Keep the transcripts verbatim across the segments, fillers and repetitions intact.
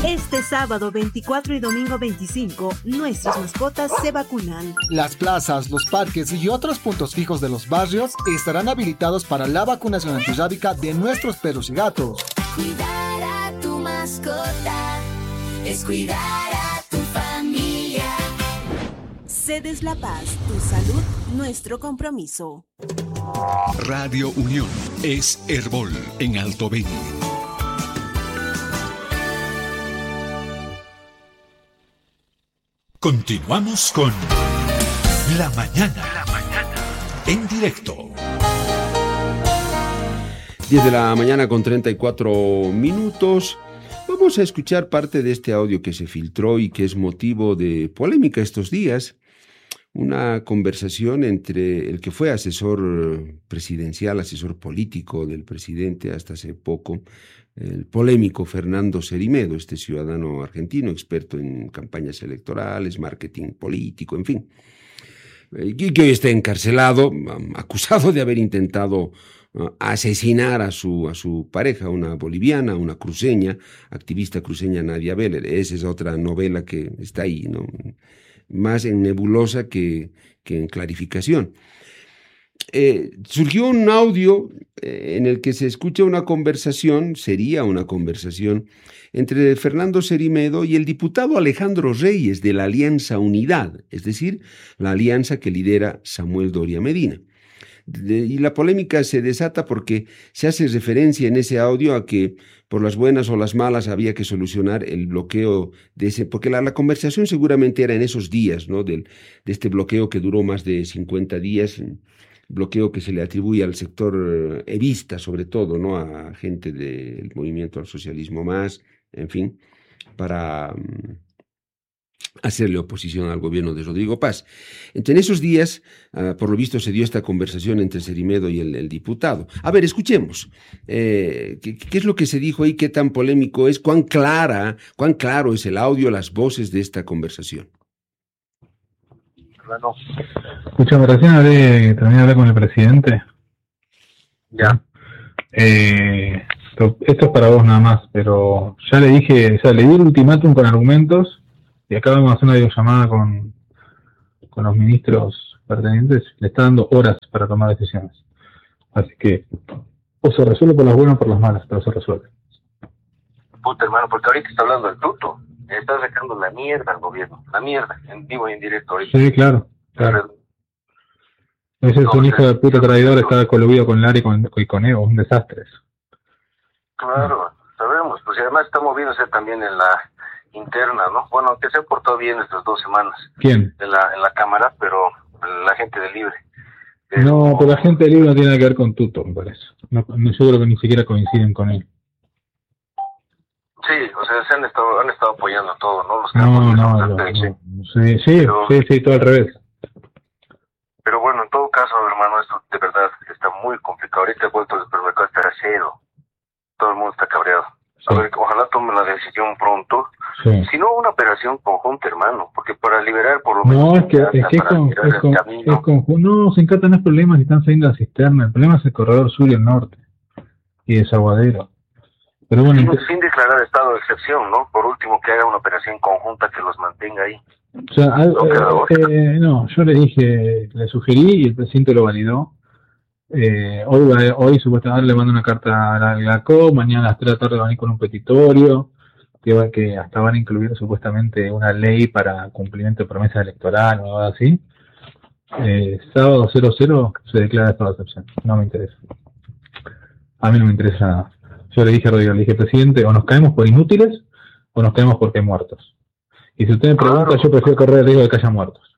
Este sábado veinticuatro y domingo veinticinco, nuestras mascotas se vacunan. Las plazas, los parques y otros puntos fijos de los barrios estarán habilitados para la vacunación antirrábica de nuestros perros y gatos. Cuidar a tu mascota es cuidar a tu familia. Cedes La Paz, tu salud, nuestro compromiso. Radio Unión es Herbol en Alto Beni. Continuamos con La Mañana, La Mañana en directo. diez de la mañana con treinta y cuatro minutos. Vamos a escuchar parte de este audio que se filtró y que es motivo de polémica estos días. Una conversación entre el que fue asesor presidencial, asesor político del presidente hasta hace poco, el polémico Fernando Cerimedo, este ciudadano argentino, experto en campañas electorales, marketing político, en fin, y que hoy está encarcelado, acusado de haber intentado uh, asesinar a su, a su pareja, una boliviana, una cruceña, activista cruceña Nadia Beller. Esa es otra novela que está ahí, ¿no? Más en nebulosa que, que en clarificación. Eh, surgió un audio eh, en el que se escucha una conversación, sería una conversación, entre Fernando Cerimedo y el diputado Alejandro Reyes de la Alianza Unidad, es decir, la alianza que lidera Samuel Doria Medina. De, y la polémica se desata porque se hace referencia en ese audio a que por las buenas o las malas había que solucionar el bloqueo de ese, porque la, la conversación seguramente era en esos días, ¿no? Del, de este bloqueo que duró más de cincuenta días, bloqueo que se le atribuye al sector evista, sobre todo, ¿no? A gente del movimiento al socialismo más, en fin, para um, hacerle oposición al gobierno de Rodrigo Paz. Entre en esos días, uh, por lo visto, se dio esta conversación entre Cerimedo y el, el diputado. A ver, escuchemos. Eh, ¿qué, ¿Qué es lo que se dijo ahí? ¿Qué tan polémico es? ¿Cuán clara, cuán claro es el audio, las voces de esta conversación? Bueno, escúchame, recién hablé, terminé de hablar con el presidente. Ya. Eh, esto, esto es para vos nada más, pero ya le dije, o sea, le di el ultimátum con argumentos y acá vamos a hacer una videollamada con, con los ministros pertinentes. Le está dando horas para tomar decisiones. Así que o se resuelve por las buenas o por las malas, pero se resuelve. Puta, hermano, porque ahorita está hablando el tuto. Está sacando la mierda al gobierno, la mierda, en vivo y en directo ahorita. Sí, claro, claro. Ese es un hijo de puta traidor, está coludido con Lara y con, y con Evo, un desastre. Claro, sabemos, pues y además está moviéndose también en la interna, ¿no? Bueno, aunque se ha portado bien estas dos semanas. ¿Quién? En la, en la Cámara, pero la gente de Libre. Es no, como... pero la gente de Libre no tiene nada que ver con Tuto, me parece. No, yo creo que ni siquiera coinciden con él. Sí, o sea, se han estado, han estado apoyando todo, ¿no? Los no, no, no, no, sí, sí, pero, sí, sí, todo al revés. Pero bueno, en todo caso, hermano, esto de verdad está muy complicado. Ahorita he vuelto al supermercado a estar a cero. Todo el mundo está cabreado. A sí. ver, ojalá tomen la decisión pronto. Sí. Si no, una operación conjunta, hermano, porque para liberar por lo menos... No, es que es, que es, con, es, con, es conjunto. No, se encatan los problemas y están saliendo a la cisterna. El problema es el corredor sur y el norte. Y Desaguadero. Pero bueno, sin, sin declarar estado de excepción, ¿no? Por último, que haga una operación conjunta que los mantenga ahí. O sea, no, eh, eh, no, yo le dije, le sugerí y el presidente lo validó. Eh, hoy, hoy supuestamente le mando una carta a la, a la C O, mañana a las tres de la tarde van a ir con un petitorio, que, va, que hasta van a incluir supuestamente una ley para cumplimiento de promesa electoral o algo así. Eh, sábado cero cero se declara estado de excepción. No me interesa. A mí no me interesa nada. Yo le dije a Rodrigo, le dije, presidente, o nos caemos por inútiles o nos caemos porque hay muertos. Y si usted me pregunta, claro, yo prefiero correr el riesgo de que haya muertos.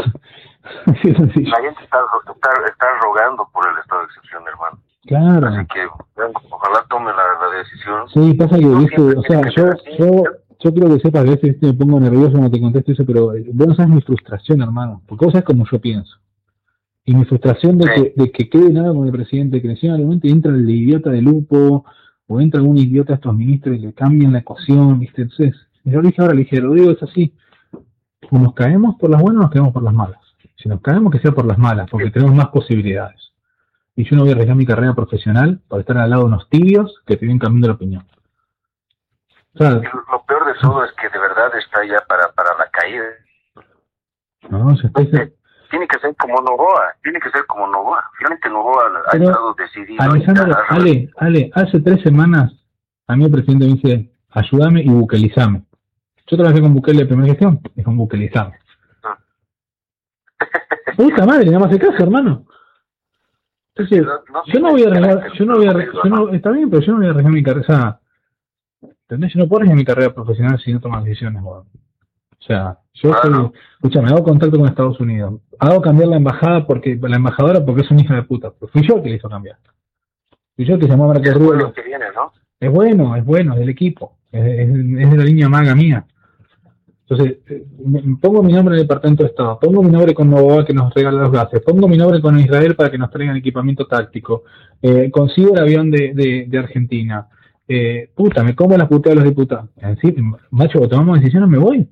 Sí, la gente está, está, está rogando por el estado de excepción, hermano. Claro. Así que ojalá tome la, la decisión. Sí, pasa que, no, viste, o sea, yo, yo, yo quiero que sepas, a veces me pongo nervioso cuando te contesto eso, pero vos no sabes mi frustración, hermano, porque vos sabes como yo pienso. Y mi frustración de, sí. que, de que quede nada con el presidente, que realmente entra el idiota de Lupo, o entra algún idiota a estos ministros y le cambian la ecuación, ¿viste? Entonces, yo le dije ahora, le dije, Rodrigo, es así. O nos caemos por las buenas o nos caemos por las malas. Si nos caemos, que sea por las malas, porque tenemos más posibilidades. Y yo no voy a arriesgar mi carrera profesional para estar al lado de unos tibios que te vienen cambiando la opinión. O sea, lo, peor de todo es que de verdad está ya para, para la caída. No, se está... Eh, Tiene que ser como Novoa, tiene que ser como Novoa. Finalmente Novoa ha Pero, estado decidido. Alessandro, a- Ale, Ale, hace tres semanas a mí el presidente me dice, ayúdame y buquelizame. Yo trabajé con Bukele de primera gestión, y con buquelizame. Ah. Puta madre, nada más de caso, hermano. Entonces, No- no yo no voy a tiene arriesgar, yo no voy a arriesgar, yo no, está bien, pero yo no voy a arriesgar mi carrera, o sea, ¿entendés? Yo no puedo arriesgar mi carrera profesional si no tomo decisiones, weón. O sea, yo Ah, soy, no. escúchame, hago contacto con Estados Unidos, hago cambiar la embajada porque, la embajadora porque es una hija de puta, pero fui yo el que le hizo cambiar. Fui yo el que llamó a Marco Es Rubio. bueno que viene, ¿no? Es bueno, es bueno, es del equipo, es, es, es de la línea maga mía. Entonces, eh, me- pongo mi nombre en el Departamento de Estado, pongo mi nombre con Novoa que nos regala los gases, pongo mi nombre con Israel para que nos traigan equipamiento táctico, eh, consigo el avión de, de, de Argentina, eh, puta, me como las putas de los diputados. En sí, macho, o tomamos decisiones, me voy.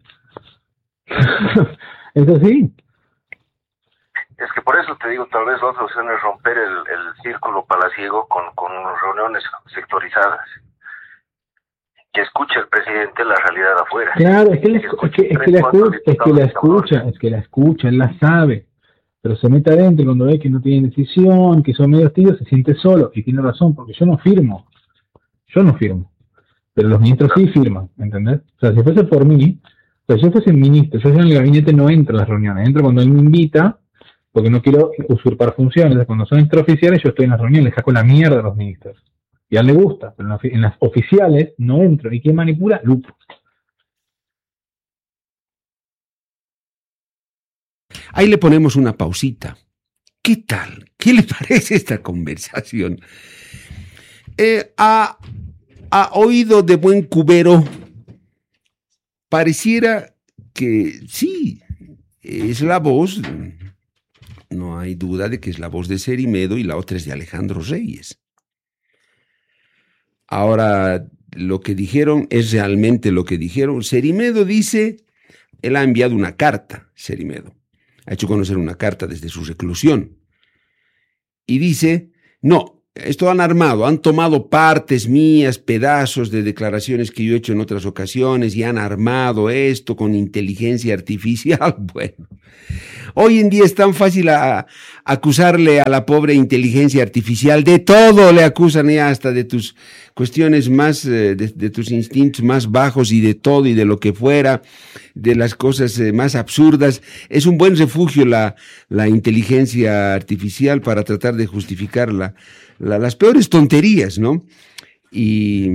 Eso sí. Es que por eso te digo, tal vez la otra opción es romper el, el círculo palaciego con, con reuniones sectorizadas. Que escuche el presidente la realidad afuera. Claro, es que, la, es escuche que, es que tres, la cuatro escucha, es que diputados la de Cabrón. escucha, es que la escucha, él la sabe, pero se mete adentro y cuando ve que no tiene decisión, que son medios tibios, se siente solo, y tiene razón, porque yo no firmo, yo no firmo, pero los ministros sí firman, ¿entendés? O sea, si fuese por mí, pues si yo fuese ministro, yo en el gabinete no entro a las reuniones, entro cuando él me invita, porque no quiero usurpar funciones, cuando son extraoficiales yo estoy en las reuniones, le saco la mierda a los ministros. Y a él le gusta, pero en las, en las oficiales no entro. ¿Y quién manipula? Lupo. Ahí le ponemos una pausita. ¿Qué tal? ¿Qué le parece esta conversación? Eh, a, a oído de buen cubero, pareciera que sí, es la voz, no hay duda de que es la voz de Cerimedo y la otra es de Alejandro Reyes. Ahora, lo que dijeron es realmente lo que dijeron. Cerimedo dice, él ha enviado una carta, Cerimedo. Ha hecho conocer una carta desde su reclusión. Y dice, no, esto han armado, han tomado partes mías, pedazos de declaraciones que yo he hecho en otras ocasiones y han armado esto con inteligencia artificial. Bueno, hoy en día es tan fácil a, a acusarle a la pobre inteligencia artificial de todo, le acusan ya hasta de tus cuestiones más, eh, de, de tus instintos más bajos y de todo y de lo que fuera, de las cosas eh, más absurdas. Es un buen refugio la, la inteligencia artificial para tratar de justificar la, la, las peores tonterías, ¿no? Y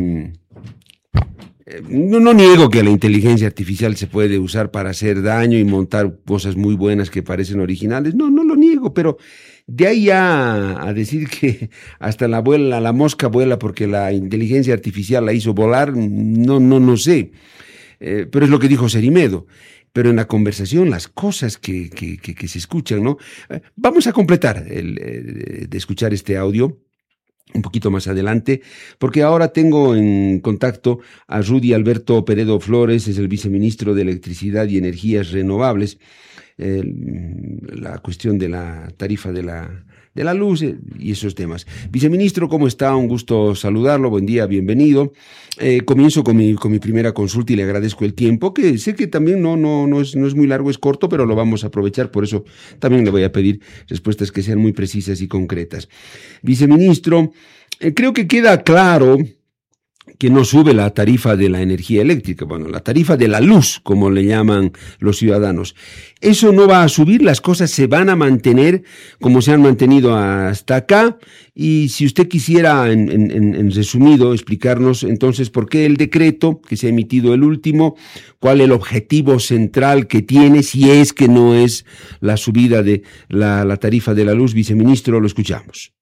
eh, no, no niego que la inteligencia artificial se puede usar para hacer daño y montar cosas muy buenas que parecen originales. No, no lo niego, pero de ahí a, a decir que hasta la, vuela, la mosca vuela porque la inteligencia artificial la hizo volar, no, no, no sé. Eh, pero es lo que dijo Cerimedo. Pero en la conversación, las cosas que, que, que, que se escuchan, ¿no? Eh, vamos a completar el, eh, de escuchar este audio un poquito más adelante, porque ahora tengo en contacto a Rudy Alberto Peredo Flores, es el viceministro de Electricidad y Energías Renovables. Eh, la cuestión de la tarifa de la, de la luz eh, y esos temas. Viceministro, ¿cómo está? Un gusto saludarlo, buen día, bienvenido. Eh, comienzo con mi, con mi primera consulta y le agradezco el tiempo, que sé que también no, no, no, es, no es muy largo, es corto, pero lo vamos a aprovechar, por eso también le voy a pedir respuestas que sean muy precisas y concretas. Viceministro, eh, creo que queda claro que no sube la tarifa de la energía eléctrica, bueno, la tarifa de la luz, como le llaman los ciudadanos. Eso no va a subir, las cosas se van a mantener como se han mantenido hasta acá, y si usted quisiera, en, en, en resumido, explicarnos entonces por qué el decreto que se ha emitido el último, cuál es el objetivo central que tiene, si es que no es la subida de la, la tarifa de la luz. Viceministro, lo escuchamos.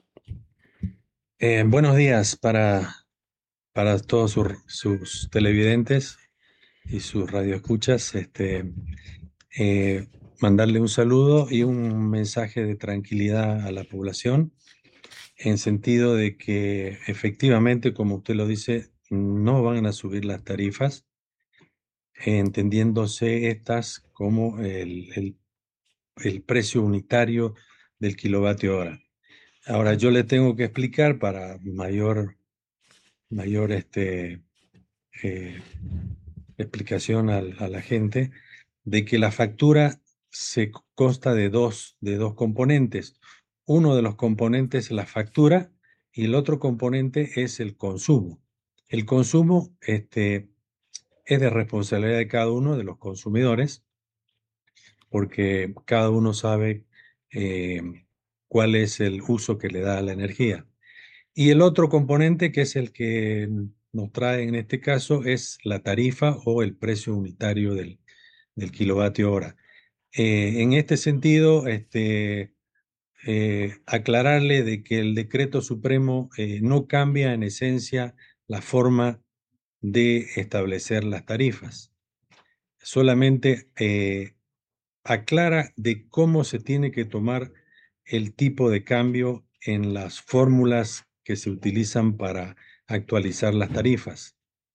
Eh, buenos días para... para todos sus, sus televidentes y sus radioescuchas, este, eh, mandarle un saludo y un mensaje de tranquilidad a la población, en sentido de que efectivamente, como usted lo dice, no van a subir las tarifas, entendiéndose estas como el, el, el precio unitario del kilovatio hora. Ahora, yo le tengo que explicar para mayor... mayor este, eh, explicación a, a la gente de que la factura se consta de dos, de dos componentes. Uno de los componentes es la factura y el otro componente es el consumo. El consumo este, es de responsabilidad de cada uno de los consumidores, porque cada uno sabe eh, cuál es el uso que le da a la energía. Y el otro componente, que es el que nos trae en este caso, es la tarifa o el precio unitario del, del kilovatio hora. Eh, en este sentido, este, eh, aclararle de que el decreto supremo eh, no cambia en esencia la forma de establecer las tarifas. Solamente eh, aclara de cómo se tiene que tomar el tipo de cambio en las fórmulas que se utilizan para actualizar las tarifas.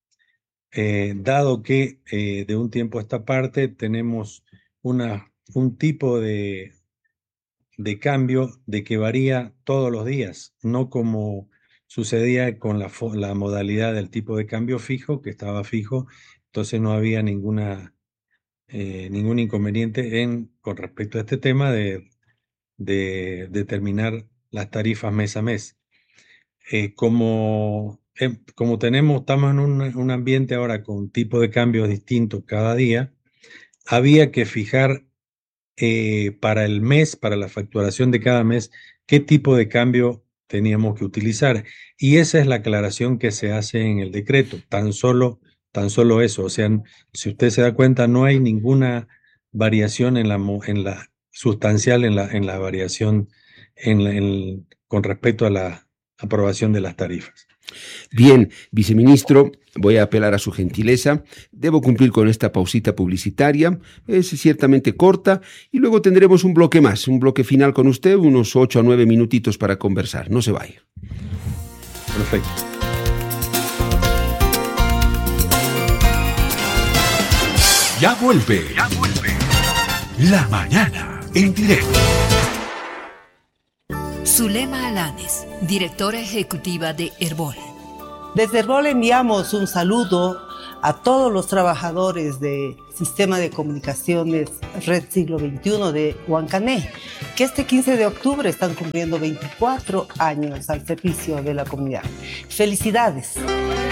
Eh, dado que eh, de un tiempo a esta parte tenemos una, un tipo de, de cambio de que varía todos los días, no como sucedía con la, la modalidad del tipo de cambio fijo, que estaba fijo, entonces no había ninguna, eh, ningún inconveniente en, con respecto a este tema de, de determinar las tarifas mes a mes. Eh, como, eh, como tenemos, estamos en un, un ambiente ahora con tipo de cambios distintos cada día, había que fijar eh, para el mes, para la facturación de cada mes, qué tipo de cambio teníamos que utilizar. Y esa es la aclaración que se hace en el decreto, tan solo, tan solo eso. O sea, si usted se da cuenta, no hay ninguna variación en la, en la sustancial en la, en la variación en la, en, con respecto a la aprobación de las tarifas. Bien, viceministro, voy a apelar a su gentileza. Debo cumplir con esta pausita publicitaria. Es ciertamente corta y luego tendremos un bloque más, un bloque final con usted, unos ocho a nueve minutitos para conversar. No se vaya. Perfecto. Ya vuelve. Ya vuelve. La mañana en directo. Zulema Alanes, directora ejecutiva de Herbol. Desde Herbol enviamos un saludo a todos los trabajadores de Sistema de Comunicaciones Red Siglo veintiuno de Huancané, que este quince de octubre están cumpliendo veinticuatro años al servicio de la comunidad. ¡Felicidades!